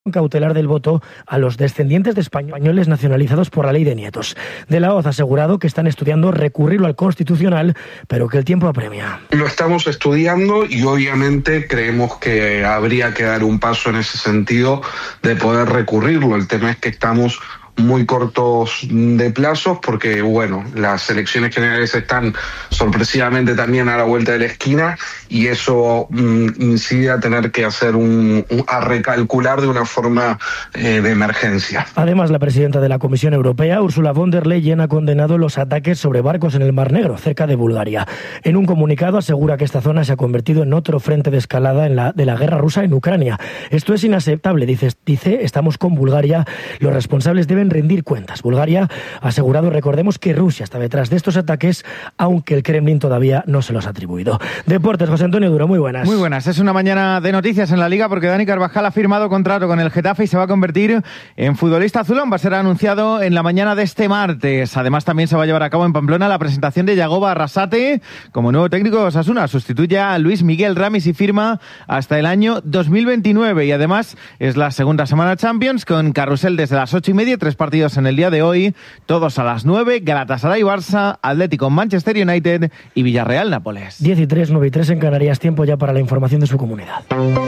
cautelar del voto a los descendientes de españoles nacionalizados por la ley de nietos. De la Hoz ha asegurado que están estudiando recurrirlo al Constitucional, pero que el tiempo apremia. Lo estamos estudiando y obviamente creemos que habría que dar un paso en ese sentido de poder recurrirlo. El tema es que estamos muy cortos de plazos porque, bueno, las elecciones generales están sorpresivamente también a la vuelta de la esquina y eso incide a tener que hacer a recalcular de una forma de emergencia. Además, la presidenta de la Comisión Europea, Ursula von der Leyen, ha condenado los ataques sobre barcos en el Mar Negro, cerca de Bulgaria. En un comunicado asegura que esta zona se ha convertido en otro frente de escalada de la guerra rusa en Ucrania. Esto es inaceptable, dice, estamos con Bulgaria, los responsables deben rendir cuentas. Bulgaria ha asegurado, recordemos, que Rusia está detrás de estos ataques, aunque el Kremlin todavía no se los ha atribuido. Deportes, José Antonio Duro, muy buenas. Muy buenas, es una mañana de noticias en la Liga porque Dani Carvajal ha firmado contrato con el Getafe y se va a convertir en futbolista azulón. Va a ser anunciado en la mañana de este martes. Además, también se va a llevar a cabo en Pamplona la presentación de Yagoba Arrasate como nuevo técnico de Osasuna. Sustituye a Luis Miguel Ramis y firma hasta el año 2029. Y además es la segunda semana Champions con carrusel desde las 8:30, 3 partidos en el día de hoy, todos a las 9, Galatasaray Barça, Atlético Manchester United y Villarreal Nápoles. 10:03, 9:03 en Canarias, tiempo ya para la información de su comunidad.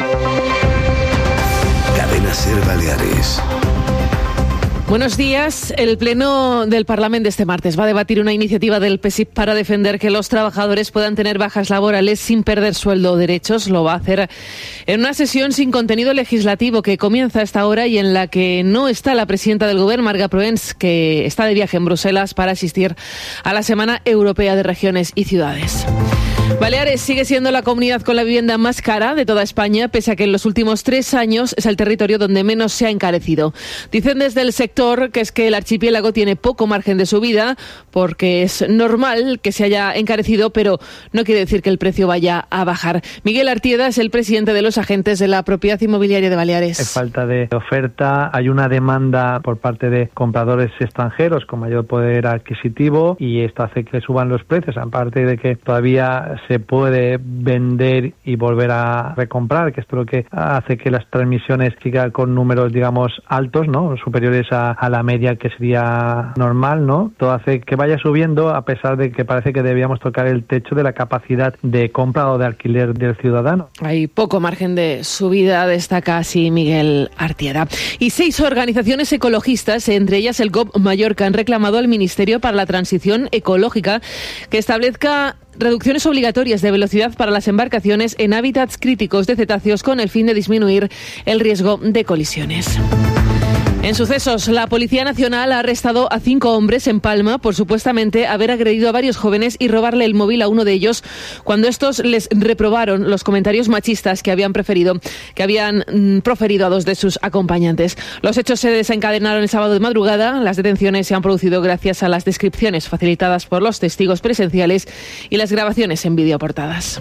Cadena SER Baleares. Buenos días. El Pleno del Parlamento este martes va a debatir una iniciativa del PSIC para defender que los trabajadores puedan tener bajas laborales sin perder sueldo o derechos. Lo va a hacer en una sesión sin contenido legislativo que comienza a esta hora y en la que no está la presidenta del Gobierno, Marga Proens, que está de viaje en Bruselas para asistir a la Semana Europea de Regiones y Ciudades. Baleares sigue siendo la comunidad con la vivienda más cara de toda España, pese a que en los últimos 3 años es el territorio donde menos se ha encarecido. Dicen desde el sector que es que el archipiélago tiene poco margen de subida, porque es normal que se haya encarecido, pero no quiere decir que el precio vaya a bajar. Miguel Artieda es el presidente de los agentes de la propiedad inmobiliaria de Baleares. Hay falta de oferta, hay una demanda por parte de compradores extranjeros con mayor poder adquisitivo y esto hace que suban los precios, aparte de que todavía se puede vender y volver a recomprar, que esto es lo que hace que las transmisiones sigan con números, digamos, altos, ¿no? Superiores a la media que sería normal, ¿no? Todo hace que vaya subiendo a pesar de que parece que debíamos tocar el techo de la capacidad de compra o de alquiler del ciudadano. Hay poco margen de subida, destaca así Miguel Artieda. Y 6 organizaciones ecologistas, entre ellas el GOB Mallorca, han reclamado al Ministerio para la Transición Ecológica que establezca reducciones obligatorias de velocidad para las embarcaciones en hábitats críticos de cetáceos con el fin de disminuir el riesgo de colisiones. En sucesos, la Policía Nacional ha arrestado a 5 hombres en Palma por supuestamente haber agredido a varios jóvenes y robarle el móvil a uno de ellos cuando estos les reprobaron los comentarios machistas que habían proferido a 2 de sus acompañantes. Los hechos se desencadenaron el sábado de madrugada. Las detenciones se han producido gracias a las descripciones facilitadas por los testigos presenciales y las grabaciones en vídeo aportadas.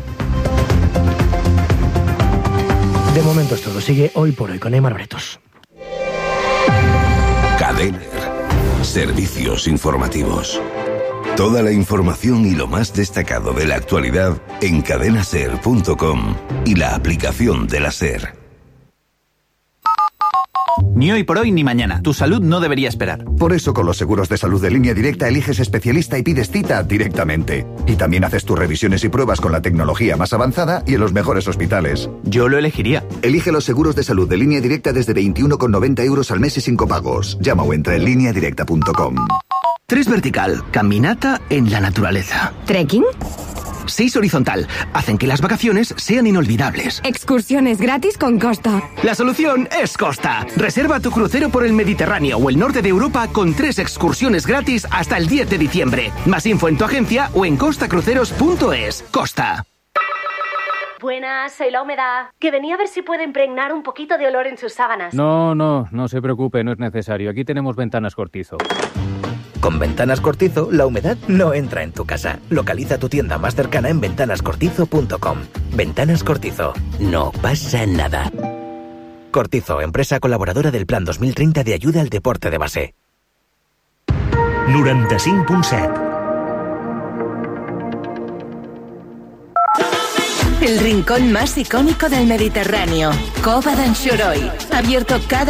De momento es todo. Sigue Hoy por Hoy con Aimar Bretos. Cadena Servicios informativos. Toda la información y lo más destacado de la actualidad en cadenaser.com y la aplicación de la SER. Ni hoy por hoy ni mañana. Tu salud no debería esperar. Por eso con los seguros de salud de Línea Directa eliges especialista y pides cita directamente. Y también haces tus revisiones y pruebas con la tecnología más avanzada y en los mejores hospitales. Yo lo elegiría. Elige los seguros de salud de Línea Directa desde 21,90 € al mes y sin copagos. Llama o entra en lineadirecta.com. 3 vertical, caminata en la naturaleza. ¿Trekking? 6 horizontal, hacen que las vacaciones sean inolvidables. Excursiones gratis con Costa. La solución es Costa. Reserva tu crucero por el Mediterráneo o el norte de Europa con 3 excursiones gratis hasta el 10 de diciembre. Más info en tu agencia o en costacruceros.es. Costa. Buenas, soy la humedad. Que venía a ver si puede impregnar un poquito de olor en sus sábanas. No se preocupe, no es necesario. Aquí tenemos Ventanas Cortizo. Con Ventanas Cortizo, la humedad no entra en tu casa. Localiza tu tienda más cercana en ventanascortizo.com. Ventanas Cortizo. No pasa nada. Cortizo, empresa colaboradora del Plan 2030 de ayuda al deporte de base. 95.7 el rincón más icónico del Mediterráneo. Cova d'en Xoroi. Abierto cada